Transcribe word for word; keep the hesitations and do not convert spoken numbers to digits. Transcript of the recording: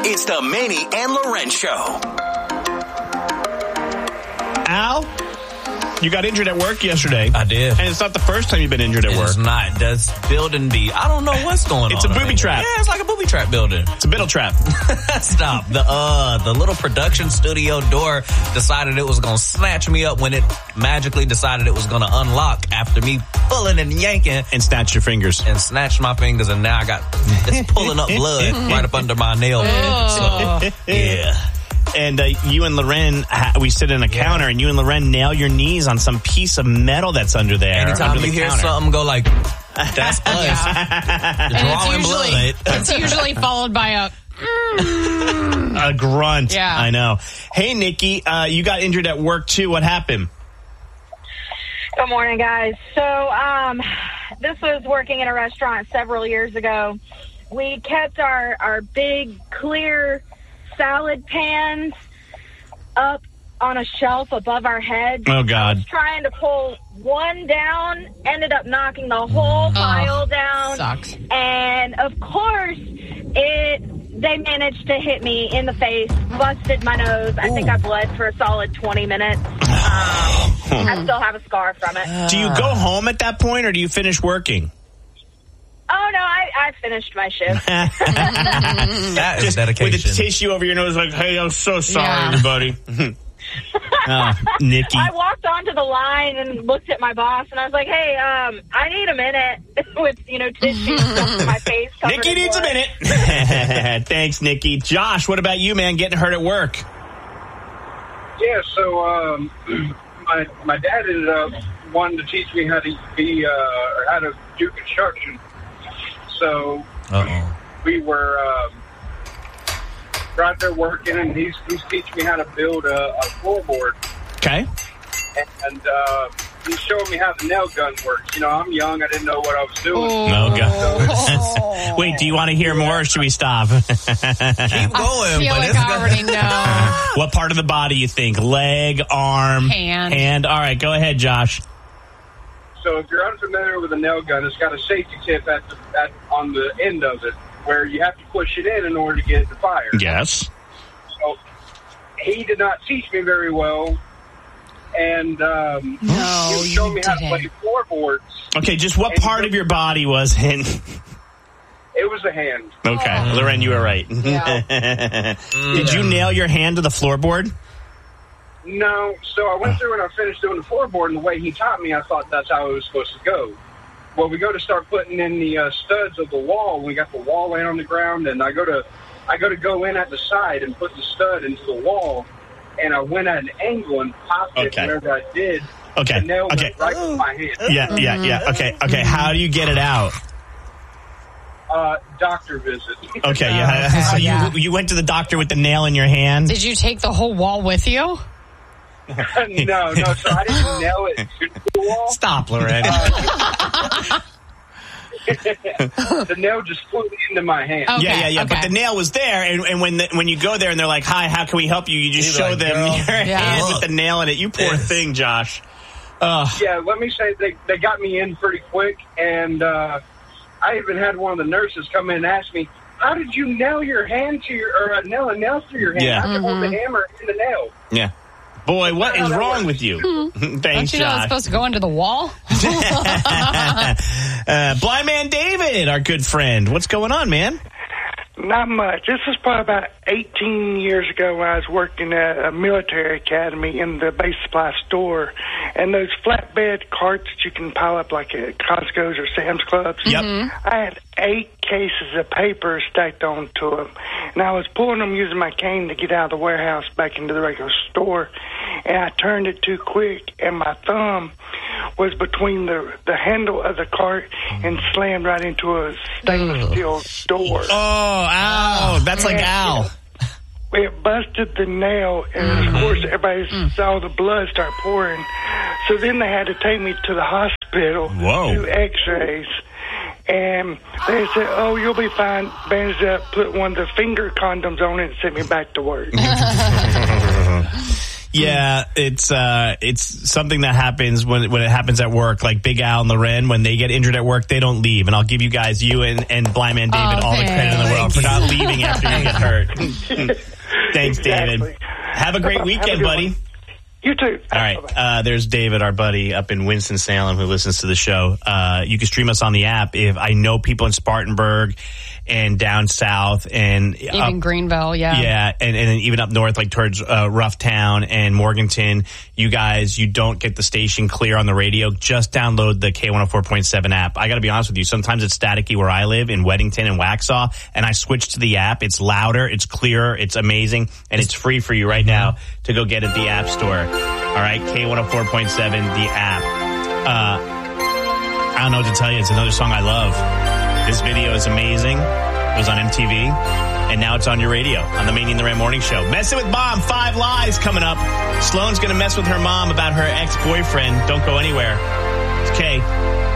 It's the Manny and Loren Show. Al, you got injured at work yesterday. I did. And it's not the first time you've been injured at work. It's not. Does building be... I don't know what's going It's on. a booby trap. Yeah, it's like a booby trap building. It's a biddle trap. Stop. The uh, the little production studio door decided it was going to snatch me up when it magically decided it was going to unlock after me pulling and yanking. And snatch your fingers. And snatched my fingers, and now I got... It's pulling up blood right up under my nail. Oh. So, yeah. And uh, you and Loren, ha- we sit in a yeah. counter, and you and Loren nail your knees on some piece of metal that's under there. Anytime under you the hear counter. something go like, that's us. Yeah. Drawing it's usually, blood. It's usually followed by a... a grunt. Yeah. I know. Hey, Nikki, uh, you got injured at work, too. What happened? Good morning, guys. So, um, this was working in a restaurant several years ago. We kept our, our big, clear salad pans up on a shelf above our heads. Oh, God. Trying to pull one down, ended up knocking the whole pile oh, down. Sucks. And, of course, it... they managed to hit me in the face, busted my nose. I Ooh. think I bled for a solid twenty minutes. Um, I still have a scar from it. Do you go home at that point, or do you finish working? Oh, no, I, I finished my shift. That is Just dedication. with a tissue over your nose like, hey, I'm so sorry, Yeah. everybody. Oh, Nikki. I walked onto the line and looked at my boss, and I was like, hey, um, I need a minute with, you know, tissue stuff in my face. Nikki needs blood. a minute. Thanks, Nikki. Josh, what about you, man, getting hurt at work? Yeah, so um, my my dad ended up wanting to teach me how to be, uh, or how to do construction. So Uh-oh. we were um, right there working, and he's he's teaching me how to build a, a floorboard. Okay. And uh, he's showing me how the nail gun works. You know, I'm young; I didn't know what I was doing. Oh, God. Wait, do you want to hear more, or should we stop? Keep going. I feel but like it's I already know. What part of the body you think? Leg, arm, Hand. hand. All right, go ahead, Josh. So if you're unfamiliar with a nail gun, it's got a safety tip at the, at, on the end of it where you have to push it in in order to get it to fire. Yes. So he did not teach me very well, and um, No, he was showing you me how to didn't. play floorboards. Okay, just what And part he- of your body was in? It was a hand. Okay, Oh. Loren, you were right. Yeah. Did you nail your hand to the floorboard? No, so I went through and I finished doing the floorboard, and the way he taught me, I thought that's how it was supposed to go. Well, we go to start putting in the uh, studs of the wall. We got the wall laying on the ground, and I go to I go to go in at the side and put the stud into the wall, and I went at an angle and popped it. Okay. Whenever I did, Okay, the nail okay. went right with my hand. Yeah, yeah, yeah. Okay, okay. How do you get it out? Uh, doctor visit. Okay, yeah. Okay, So you yeah. you went to the doctor with the nail in your hand? Did you take the whole wall with you? no, no. So I didn't nail it to the wall. Stop, Loren. The nail just flew into my hand. Okay, yeah, yeah, yeah. But okay. the nail was there, and, and when the, when you go there and they're like, "Hi, how can we help you?" You just He's show like, them "Girl, your yeah. hand look, with the nail in it. You poor this." thing, Josh. Ugh. Yeah, let me say they they got me in pretty quick, and uh, I even had one of the nurses come in and ask me, "How did you nail your hand to your or uh, nail a nail through your hand? Yeah. How did you hold the hammer and the nail?" Yeah. Boy, what is wrong with you? Don't Thanks, you know it's Josh. supposed to go into the wall? uh, Blind Man David, our good friend. What's going on, man? Not much. This was probably about eighteen years ago when I was working at a military academy in the base supply store. And those flatbed carts that you can pile up like at Costco's or Sam's Clubs. Yep. I had eight cases of paper stacked onto them. And I was pulling them using my cane to get out of the warehouse back into the regular store. And I turned it too quick, and my thumb was between the, the handle of the cart and slammed right into a stainless steel door. Oh, ow. That's like Al. It busted the nail, and of course everybody saw the blood start pouring. So then they had to take me to the hospital Whoa. to do x-rays. And they said, "Oh, you'll be fine." Bandaged up, put one of the finger condoms on it, and sent me back to work. Yeah, it's uh, it's something that happens when when it happens at work. Like Big Al and Loren, when they get injured at work, they don't leave. And I'll give you guys, you and, and Blind Man David, Oh, all the credit in the world for not leaving after you get hurt. Thanks, David. Exactly. Have a great Have a weekend, good buddy. one. You too. All right. Uh, there's David, our buddy up in Winston-Salem, who listens to the show. Uh, you can stream us on the app. If I know people in Spartanburg and down south and Even up, Greenville, yeah. yeah, and, and then even up north, like towards uh, Roughtown and Morganton, you guys, you don't get the station clear on the radio. Just download the K one oh four point seven app. I got to be honest with you. Sometimes it's staticky where I live in Weddington and Waxhaw, and I switch to the app. It's louder, it's clearer, it's amazing, and it's free for you right now to go get at the App Store. All right, K one oh four point seven, the app. Uh, I don't know what to tell you. It's another song I love. This video is amazing. It was on M T V, and now it's on your radio on the Manny and the Ram Morning Show. Messing with Mom, Five Lies coming up. Sloan's going to mess with her mom about her ex-boyfriend. Don't go anywhere. It's K.